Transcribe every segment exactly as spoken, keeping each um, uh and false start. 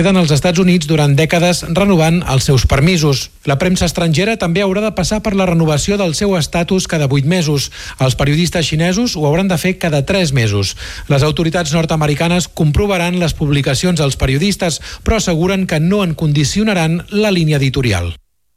queden als Estats Units durant dècades renovant els seus permisos. La premsa estrangera també haurà de passar per la renovació del seu estatus cada vuit mesos. Els periodistes xinesos ho hauran de fer cada tres mesos. Les autoritats nord-americanes comprovaran les publicacions dels periodistes, però asseguren que no en condicionaran la línia editorial.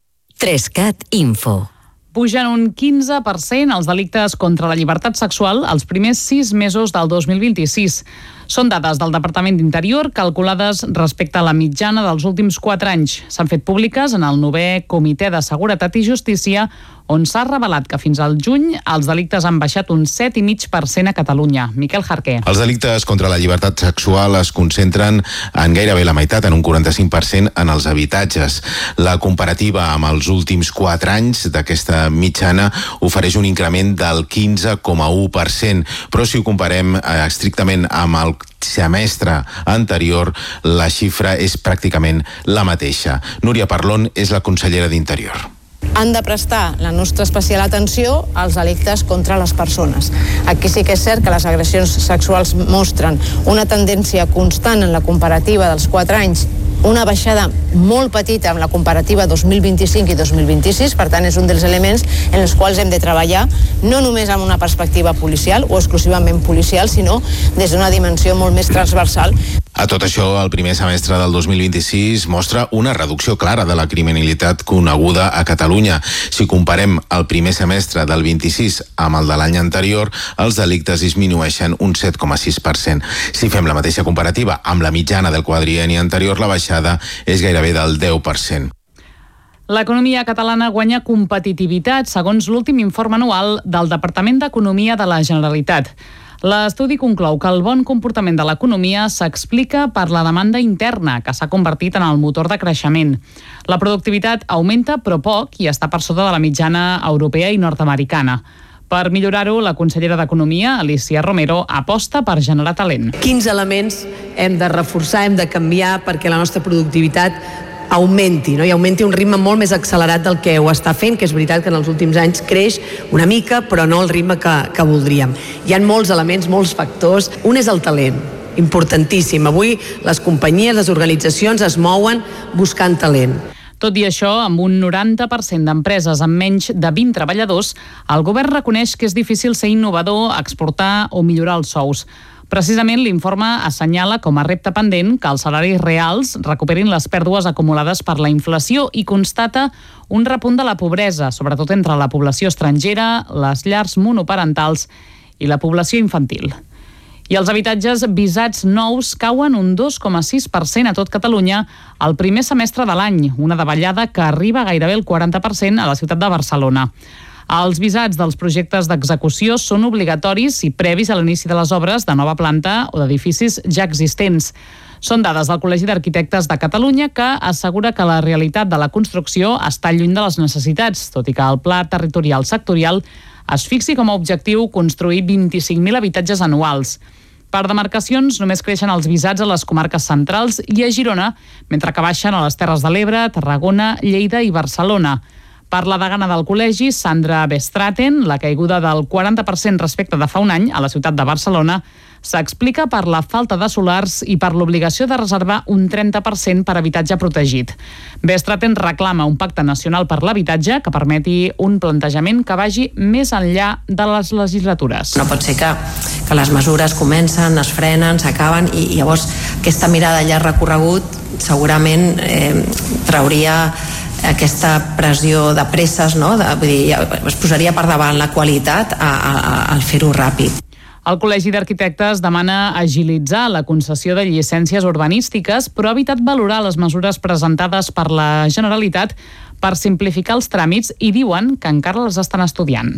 Trescat Info. Pugen un quinze per cent els delictes contra la llibertat sexual els primers sis mesos del dos mil vint-i-sis. Són dades del Departament d'Interior calculades respecte a la mitjana dels últims quatre anys. S'han fet públiques en el novè Comitè de Seguretat i Justícia, on s'ha revelat que fins al juny els delictes han baixat un set coma cinc per cent a Catalunya. Miquel Jarquer. Els delictes contra la llibertat sexual es concentren en gairebé la meitat, en un quaranta-cinc per cent, en els habitatges. La comparativa amb els últims quatre anys d'aquesta mitjana ofereix un increment del quinze coma u per cent, però si ho comparem eh, estrictament amb el semestre anterior, la xifra és pràcticament la mateixa. Núria Parlon és la consellera d'Interior. Han de prestar la nostra especial atenció als delictes contra les persones. Aquí sí que és cert que les agressions sexuals mostren una tendència constant en la comparativa dels quatre anys, una baixada molt petita en la comparativa dos mil vint-i-cinc i dos mil vint-i-sis, per tant és un dels elements en els quals hem de treballar, no només amb una perspectiva policial o exclusivament policial, sinó des d'una dimensió molt més transversal. A tot això, el primer semestre del dos mil vint-i-sis mostra una reducció clara de la criminalitat coneguda a Catalunya. Si comparem el primer semestre del vint-i-sis amb el de l'any anterior, els delictes disminueixen un set coma sis per cent. Si fem la mateixa comparativa amb la mitjana del quadrienni anterior, la baixada és gairebé del deu per cent. L'economia catalana guanya competitivitat, segons l'últim informe anual del Departament d'Economia de la Generalitat. L'estudi conclou que el bon comportament de l'economia s'explica per la demanda interna, que s'ha convertit en el motor de creixement. La productivitat augmenta, però poc, i està per sota de la mitjana europea i nord-americana. Per millorar-ho, la consellera d'Economia, Alicia Romero, aposta per generar talent. Quins elements hem de reforçar, hem de canviar perquè la nostra productivitat augmenti, no? I augmenti un ritme molt més accelerat del que ho està fent, que és veritat que en els últims anys creix una mica, però no al ritme que, que voldríem. Hi ha molts elements, molts factors. Un és el talent, importantíssim. Avui les companyies, les organitzacions es mouen buscant talent. Tot i això, amb un noranta per cent d'empreses amb menys de vint treballadors, el govern reconeix que és difícil ser innovador, exportar o millorar els sous. Precisament l'informe assenyala com a repte pendent que els salaris reals recuperin les pèrdues acumulades per la inflació i constata un repunt de la pobresa, sobretot entre la població estrangera, les llars monoparentals i la població infantil. I els habitatges visats nous cauen un dos coma sis per cent a tot Catalunya al primer semestre de l'any, una davallada que arriba gairebé el quaranta per cent a la ciutat de Barcelona. Els visats dels projectes d'execució són obligatoris i previs a l'inici de les obres de nova planta o d'edificis ja existents. Són dades del Col·legi d'Arquitectes de Catalunya, que assegura que la realitat de la construcció està lluny de les necessitats, tot i que el Pla Territorial Sectorial es fixi com a objectiu construir vint-i-cinc mil habitatges anuals. Per demarcacions, només creixen els visats a les comarques centrals i a Girona, mentre que baixen a les Terres de l'Ebre, Tarragona, Lleida i Barcelona. Per la degana del col·legi, Sandra Bestraten, la caiguda del quaranta per cent respecte de fa un any a la ciutat de Barcelona s'explica per la falta de solars i per l'obligació de reservar un trenta per cent per habitatge protegit. Bestraten reclama un pacte nacional per l'habitatge que permeti un plantejament que vagi més enllà de les legislatures. No pot ser que, que les mesures comencen, es frenen, s'acaben i, i llavors aquesta mirada a llarg recorregut segurament eh, trauria aquesta pressió de presses, no? De, vull dir, es posaria per davant la qualitat a, a, al fer-ho ràpid. El Col·legi d'Arquitectes demana agilitzar la concessió de llicències urbanístiques, però ha evitat valorar les mesures presentades per la Generalitat per simplificar els tràmits i diuen que encara les estan estudiant.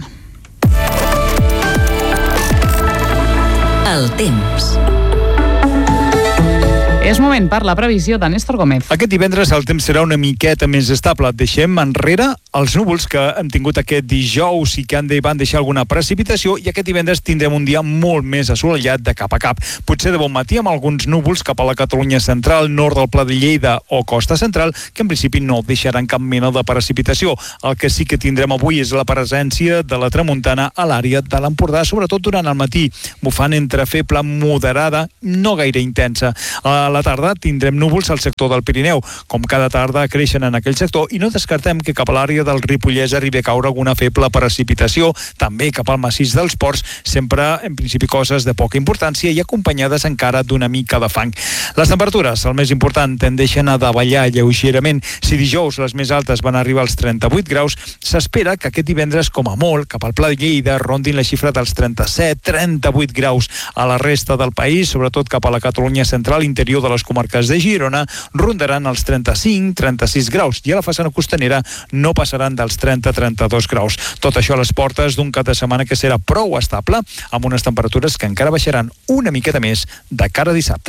El temps. És moment per la previsió de Néstor Gómez. Aquest divendres el temps serà una miqueta més estable. Deixem enrere els núvols que hem tingut aquest dijous i que han de, van deixar alguna precipitació, i aquest divendres tindrem un dia molt més assolellat de cap a cap. Potser de bon matí amb alguns núvols cap a la Catalunya central, nord del Pla de Lleida o costa central, que en principi no deixaran cap mena de precipitació. El que sí que tindrem avui és la presència de la tramuntana a l'àrea de l'Empordà, sobretot durant el matí, bufant entre feble moderada, no gaire intensa. A la tarda tindrem núvols al sector del Pirineu. Com cada tarda creixen en aquell sector i no descartem que cap a l'àrea del Ripollès arribi a caure alguna feble precipitació, també cap al massís dels Ports, sempre en principi coses de poca importància i acompanyades encara d'una mica de fang. Les temperatures, el més important, tendeixen a davallar lleugerament. Si dijous les més altes van arribar als trenta-vuit graus, s'espera que aquest divendres, com a molt, cap al Pla de Lleida, rondin la xifra dels trenta-set trenta-vuit graus. A la resta del país, sobretot cap a la Catalunya central, interior de les comarques de Girona, rondaran els trenta-cinc trenta-sis graus i a la façana costanera no passaran dels trenta trenta-dos graus. Tot això a les portes d'un cap de setmana que serà prou estable, amb unes temperatures que encara baixaran una miqueta més de cara a dissabte.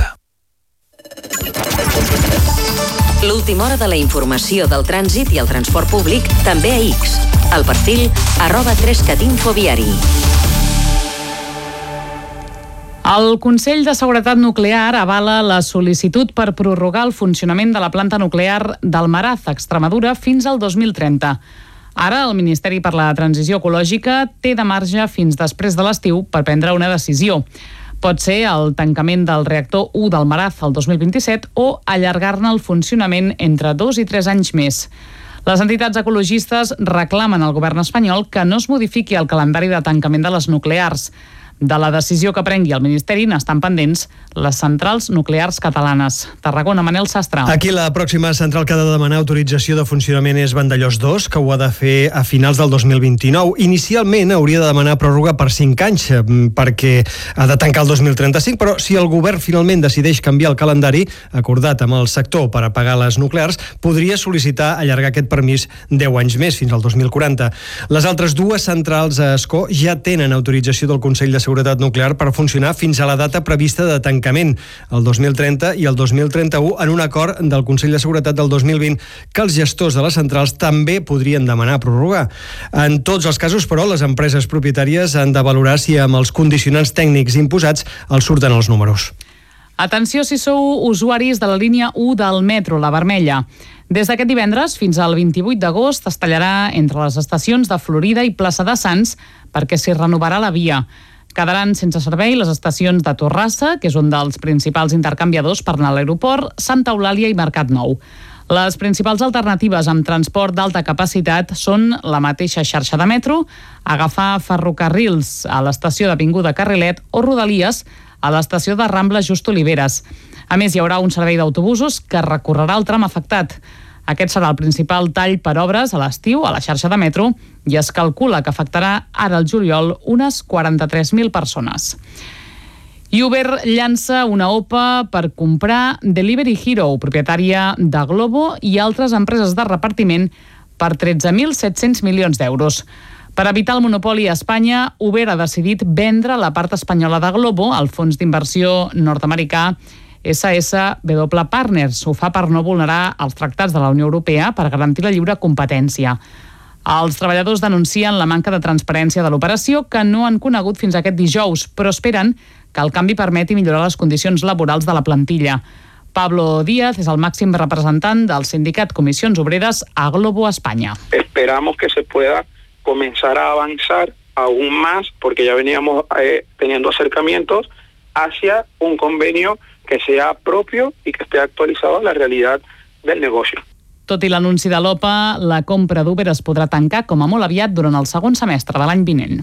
L'última hora de la informació del trànsit i el transport públic també a X. El perfil arroba tres cat info viari. El Consell de Seguretat Nuclear avala la sol·licitud per prorrogar el funcionament de la planta nuclear d'Almaraz, a Extremadura, fins al dos mil trenta. Ara, el Ministeri per la Transició Ecològica té de marge fins després de l'estiu per prendre una decisió. Pot ser el tancament del reactor u d'Almaraz el dos mil vint-i-set o allargar-ne el funcionament entre dos i tres anys més. Les entitats ecologistes reclamen al govern espanyol que no es modifiqui el calendari de tancament de les nuclears. De la decisió que prengui el Ministeri n'estan pendents les centrals nuclears catalanes. Tarragona, Manel Sastre. Aquí la pròxima central que ha de demanar autorització de funcionament és Vandellòs dos, que ho ha de fer a finals del dos mil vint-i-nou. Inicialment hauria de demanar pròrroga per cinc anys, perquè ha de tancar el dos mil trenta-cinc, però si el govern finalment decideix canviar el calendari acordat amb el sector per apagar les nuclears, podria sol·licitar allargar aquest permís deu anys més, fins al dos mil quaranta. Les altres dues centrals a Ascó ja tenen autorització del Consell de Seguretat Nuclear per funcionar fins a la data prevista de tancament, el dos mil trenta i el dos mil trenta-u, en un acord del Consell de Seguretat del dos mil vint que els gestors de les centrals també podrien demanar prorrogar. En tots els casos, però, les empreses propietàries han de valorar si amb els condicionants tècnics imposats els surten els números. Atenció si sou usuaris de la línia u del metro, la vermella. Des d'aquest divendres fins al vint-i-vuit d'agost es tallarà entre les estacions de Florida i Plaça de Sants perquè s'hi renovarà la via. Quedaran sense servei les estacions de Torrassa, que és un dels principals intercanviadors per anar a l'aeroport, Santa Eulàlia i Mercat Nou. Les principals alternatives amb transport d'alta capacitat són la mateixa xarxa de metro, agafar ferrocarrils a l'estació d'Avinguda Carrilet o Rodalies a l'estació de Rambla Just Oliveres. A més, hi haurà un servei d'autobusos que recorrerà el tram afectat. Aquest serà el principal tall per obres a l'estiu a la xarxa de metro i es calcula que afectarà ara al juliol unes quaranta-tres mil persones. I Uber llança una O P A per comprar Delivery Hero, propietària de Glovo i altres empreses de repartiment, per tretze mil set-cents milions d'euros. Per evitar el monopoli a Espanya, Uber ha decidit vendre la part espanyola de Glovo al fons d'inversió nord-americà S S W Partners. Ho fa per no vulnerar els tractats de la Unió Europea per garantir la lliure competència. Els treballadors denuncien la manca de transparència de l'operació que no han conegut fins aquest dijous, però esperen que el canvi permeti millorar les condicions laborals de la plantilla. Pablo Díaz es el màxim representant del sindicat Comisiones Obreras a Glovo España. Esperamos que se pueda comenzar a avanzar aún más, porque ya veníamos eh, teniendo acercamientos hacia un convenio que sea propio y que esté actualizado a la realidad del negocio. Tot i l'anunci de l'O P A, la compra d'Uber es podrà tancar com a molt aviat durant el segon semestre de l'any vinent.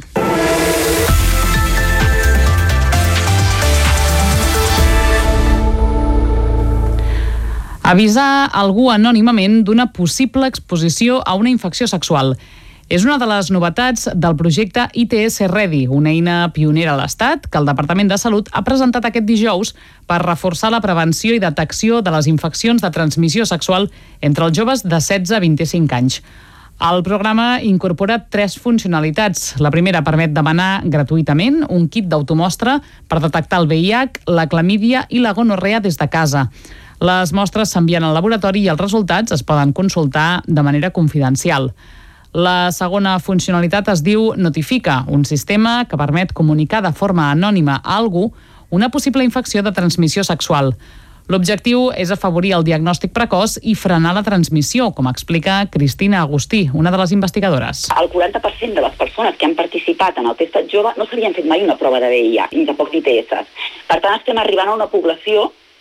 Avisar algú anònimament d'una possible exposició a una infecció sexual. És una de les novetats del projecte I T S Ready, una eina pionera a l'Estat que el Departament de Salut ha presentat aquest dijous per reforçar la prevenció i detecció de les infeccions de transmissió sexual entre els joves de setze a vint-i-cinc anys. El programa incorpora tres funcionalitats. La primera permet demanar gratuïtament un kit d'automostra per detectar el V I H, la clamídia i la gonorrea des de casa. Les mostres s'envien al laboratori i els resultats es poden consultar de manera confidencial. La segona funcionalitat es diu Notifica, un sistema que permet comunicar de forma anònima a algú una possible infecció de transmissió sexual. L'objectiu és afavorir el diagnòstic precoç i frenar la transmissió, com explica Cristina Agustí, una de les investigadores. El quaranta per cent de les persones que han participat en el testat jove no s'havien fet mai una prova de V I H, ni tampoc d'I T S. Per tant, estem arribant a una població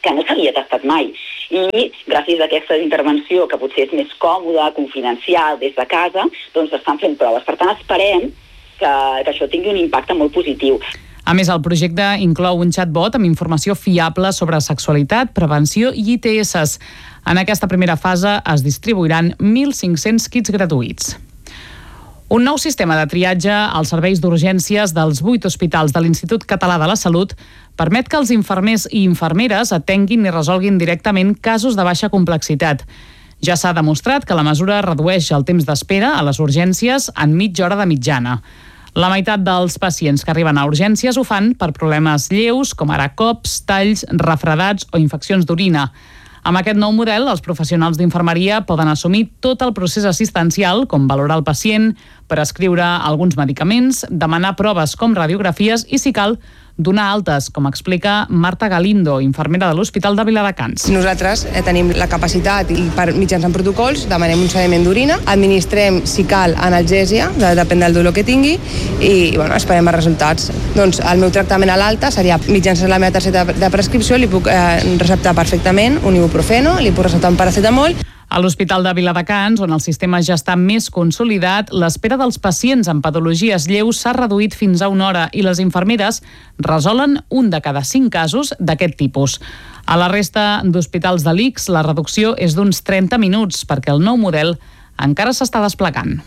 que no s'havia tastat mai. I gràcies a aquesta intervenció, que potser és més còmoda, confidencial, des de casa, doncs estan fent proves. Per tant, esperem que, que això tingui un impacte molt positiu. A més, el projecte inclou un chatbot amb informació fiable sobre sexualitat, prevenció i I T S. En aquesta primera fase es distribuiran mil cinc-cents kits gratuïts. Un nou sistema de triatge als serveis d'urgències dels vuit hospitals de l'Institut Català de la Salut permet que els infermers i infermeres atenguin i resolguin directament casos de baixa complexitat. Ja s'ha demostrat que la mesura redueix el temps d'espera a les urgències en mitja hora de mitjana. La meitat dels pacients que arriben a urgències ho fan per problemes lleus, com ara cops, talls, refredats o infeccions d'orina. Amb aquest nou model, els professionals d'infermeria poden assumir tot el procés assistencial, com valorar el pacient, prescriure alguns medicaments, demanar proves com radiografies i, si cal, donar altes, com explica Marta Galindo, infermera de l'Hospital de Viladecans. Nosaltres eh, tenim la capacitat i per mitjançant protocols demanem un sediment d'orina, administrem, si cal, analgèsia, depèn del dolor que tingui, i bueno, esperem els resultats. Doncs el meu tractament a l'alta seria mitjançant la meva targeta de prescripció, li puc eh, receptar perfectament un ibuprofeno, li puc receptar un paracetamol. A l'Hospital de Viladecans, on el sistema ja està més consolidat, l'espera dels pacients amb patologies lleus s'ha reduït fins a una hora i les infermeres resolen un de cada cinc casos d'aquest tipus. A la resta d'hospitals de l'I C S, la reducció és d'uns trenta minuts, perquè el nou model encara s'està desplegant.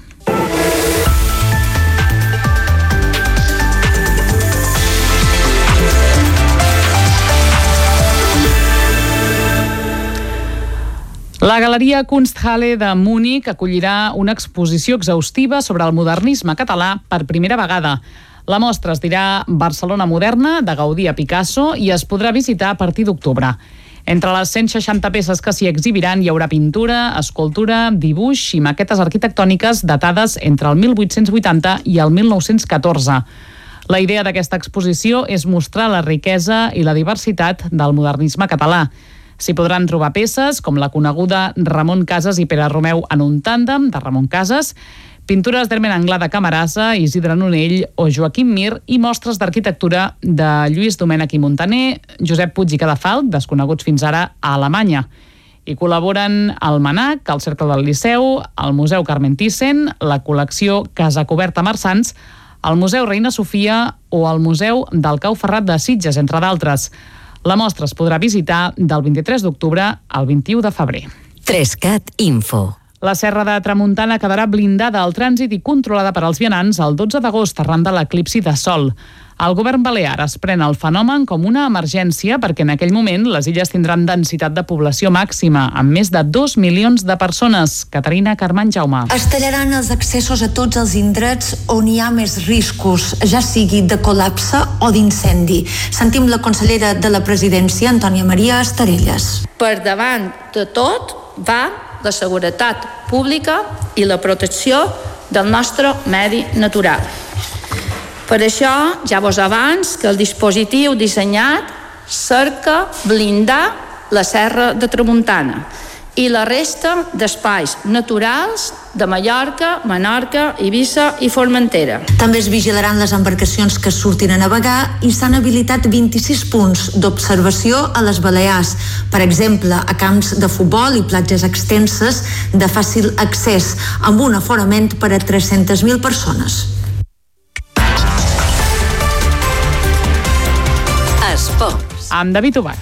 La Galeria Kunsthalle de Múnich acollirà una exposició exhaustiva sobre el modernisme català per primera vegada. La mostra es dirà Barcelona Moderna, de Gaudí a Picasso, i es podrà visitar a partir d'octubre. Entre les cent seixanta peces que s'hi exhibiran hi haurà pintura, escultura, dibuix i maquetes arquitectòniques datades entre el mil vuit-cents vuitanta i el mil nou-cents catorze. La idea d'aquesta exposició és mostrar la riquesa i la diversitat del modernisme català. S'hi podran trobar peces com la coneguda Ramon Casas i Pere Romeu en un tàndem, de Ramon Casas, pintures d'Hermen Anglada Camarasa, Isidre Nonell o Joaquim Mir i mostres d'arquitectura de Lluís Domènech i Montaner, Josep Puig i Cadafalch, desconeguts fins ara a Alemanya. Hi col·laboren el MANAC, el Cercle del Liceu, el Museu Carmen Thyssen, la col·lecció Casa Coberta Marsans, el Museu Reina Sofia o el Museu del Cau Ferrat de Sitges, entre d'altres. La mostra es podrà visitar del vint-i-tres d'octubre al vint-i-u de febrer. Trescat Info. La Serra de Tramuntana quedarà blindada al trànsit i controlada per als vianants el dotze d'agost arran de l'eclipsi de sol. El govern balear es pren el fenomen com una emergència perquè en aquell moment les illes tindran densitat de població màxima, amb més de dos milions de persones. Caterina Carmen Jaume. Es tallaran els accessos a tots els indrets on hi ha més riscos, ja sigui de col·lapse o d'incendi. Sentim la consellera de la presidència, Antònia Maria Estarelles. Per davant de tot va la seguretat pública i la protecció del nostre medi natural. Per això, ja vos abans que el dispositiu dissenyat cerca blindar la Serra de Tramuntana i la resta d'espais naturals de Mallorca, Menorca, Eivissa i Formentera. També es vigilaran les embarcacions que surtin a navegar i s'han habilitat vint-i-sis punts d'observació a les Balears, per exemple, a camps de futbol i platges extenses de fàcil accés, amb un aforament per a tres-centes mil persones. Esports. Amb David Ubach.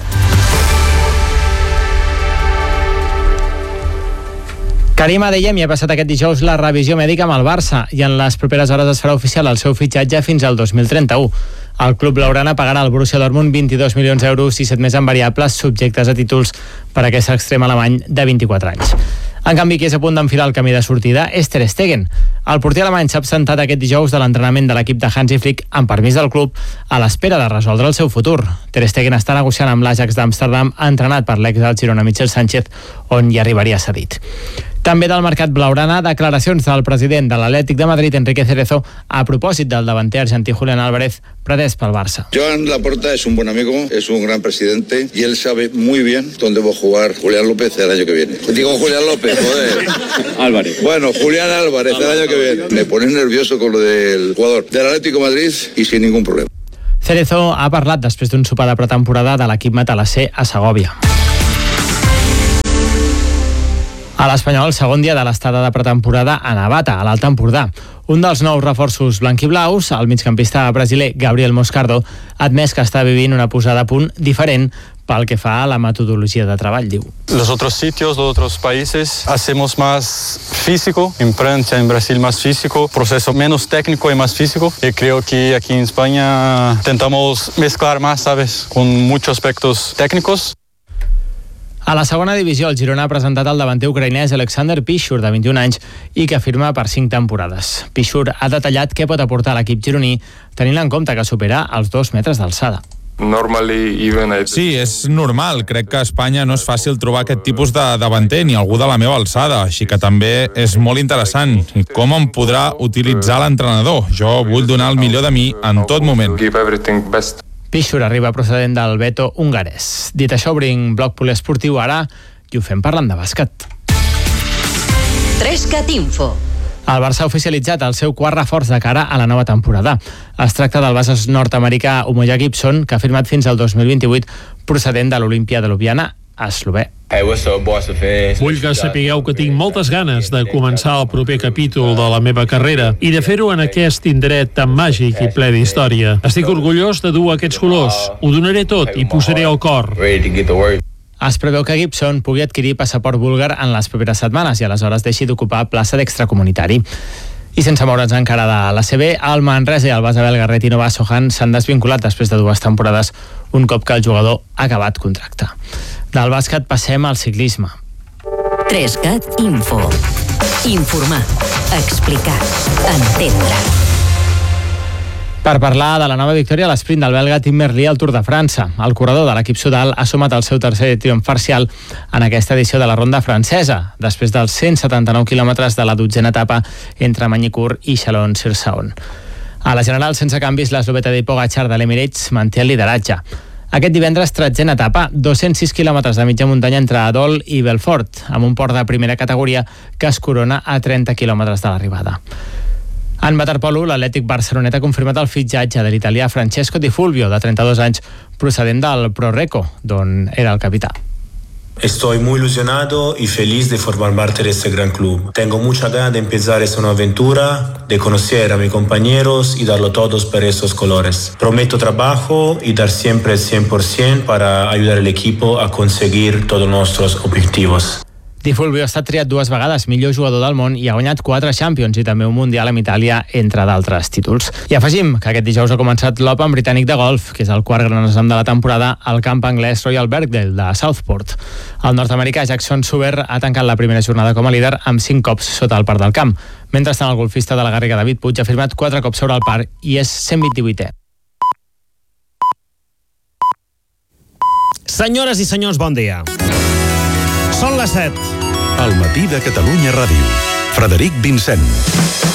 Karim Adeyemi ha passat aquest dijous la revisió mèdica amb el Barça i en les properes hores es farà oficial el seu fitxatge fins al dos mil trenta-u. El club blaugrana pagarà al Borussia Dortmund vint-i-dos milions d'euros i set més en variables subjectes a títols per a aquest extrem alemany de vint-i-quatre anys. En canvi, qui és a punt d'enfilar el camí de sortida és Ter Stegen. El porter alemany s'ha absentat aquest dijous de l'entrenament de l'equip de Hansi Flick amb permís del club a l'espera de resoldre el seu futur. Ter Stegen està negociant amb l'Ajax d'Amsterdam, entrenat per l'ex del Girona Michel Sánchez, on hi arribaria cedit. També del mercat blaugrana, declaracions del president de l'Atlètic de Madrid, Enrique Cerezo, a propòsit del davanter argentí Julián Álvarez, pretès pel Barça. Joan Laporta es un buen amigo, es un gran presidente y él sabe muy bien dónde va a jugar Julián López el año que viene. Digo Julián López, joder. Álvarez. Bueno, Julián Álvarez el año que viene. Me pone nervioso con lo del jugador del Atlético de Madrid y sin ningún problema. Cerezo ha parlat després d'un sopar de pretemporada de l'equip matalasser a Segòvia. A l'Espanyol, segon dia de l'estada de pretemporada a Navata, a l'Alt Empordà. Un dels nous reforços blanquiblaus, el migcampista brasiler Gabriel Moscardo, ha admès que està vivint una posada a punt diferent pel que fa a la metodologia de treball, diu. Los otros sitios, los otros países, hacemos más físico, en Francia, en Brasil más físico, proceso menos técnico y más físico. Y creo que aquí en España intentamos mezclar más, ¿sabes?, con muchos aspectos técnicos. A la segona divisió, el Girona ha presentat el davanter ucraïnès Alexander Pichur, de vint-i-un anys, i que firma per cinc temporades. Pichur ha detallat què pot aportar a l'equip gironí, tenint en compte que supera els dos metres d'alçada. Sí, és normal. Crec que a Espanya no és fàcil trobar aquest tipus de davanter ni algú de la meva alçada, així que també és molt interessant. I com em podrà utilitzar l'entrenador? Jo vull donar el millor de mi en tot moment. Pichur arriba procedent del Beto hongarès. Dit això, obrim bloc poliesportiu ara i ho fem parlant de bàsquet. Trescat Info. El Barça ha oficialitzat el seu quart reforç de cara a la nova temporada. Es tracta del base nord-americà Umoja Gibson, que ha firmat fins al dos mil vint-i-vuit, procedent de l'Olimpia de Ljubljana, a Eslovè. Vull que sapigueu que tinc moltes ganes de començar el proper capítol de la meva carrera i de fer-ho en aquest indret tan màgic i ple d'història. Estic orgullós de dur aquests colors. Ho donaré tot i posaré el cor. Es preveu que Gibson pugui adquirir passaport búlgar en les properes setmanes i aleshores deixi d'ocupar plaça d'extracomunitari. I sense moure'ns encara de l'A C B, el Manresa i el base belga Retino Sohan s'han desvinculat després de dues temporades, un cop que el jugador ha acabat contracte. Del bàsquet passem al ciclisme. Trescat Info. Informar, explicar, entendre. Per parlar de la nova victòria a l'esprint del belga Tim Merlier al Tour de França. El corredor de l'equip sudal ha sumat el seu tercer triomf parcial en aquesta edició de la ronda francesa, després dels cent setanta-nou quilòmetres de la dotzena etapa entre Magny-Cours i Chalon-sur-Saône. A la general, sense canvis, l'eslovè Tadej Pogačar de l'Emirates manté el lideratge. Aquest divendres, tretzena etapa, dos-cents sis quilòmetres de mitja muntanya entre Adol i Belfort, amb un port de primera categoria que es corona a trenta quilòmetres de l'arribada. En waterpolo, l'Atlètic Barcelonet ha confirmat el fitxatge de l'italià Francesco Di Fulvio, de trenta-dos anys, procedent del Proreco, d'on era el capità. Estoy muy ilusionado y feliz de formar parte de este gran club. Tengo mucha ganas de empezar esta nueva aventura, de conocer a mis compañeros y darlo todos por estos colores. Prometo trabajo y dar siempre el cien por ciento para ayudar al equipo a conseguir todos nuestros objetivos. Di Fulvio ha estat triat dues vegades millor jugador del món i ha guanyat quatre Champions i també un Mundial amb Itàlia, entre d'altres títols. I afegim que aquest dijous ha començat l'Open britànic de golf, que és el quart gran slam de la temporada, al camp anglès Royal Birkdale de Southport. El nord-americà Jackson Suber ha tancat la primera jornada com a líder amb cinc cops sota el par del camp. Mentrestant, el golfista de la Garriga David Puig ha firmat quatre cops sobre el par i és cent vint-i-vuitè. Senyores i senyors, bon dia. Són les set. Al matí de Catalunya Ràdio. Frederic Vincent.